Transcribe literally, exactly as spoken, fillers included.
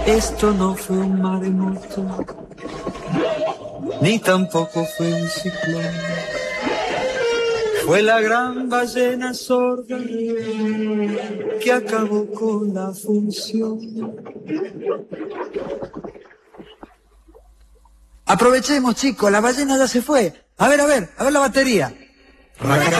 Esto no fue un maremoto, ni tampoco fue un ciclón. Fue la gran ballena sorda que acabó con la función. Aprovechemos, chicos, la ballena ya se fue. A ver, a ver, a ver la batería.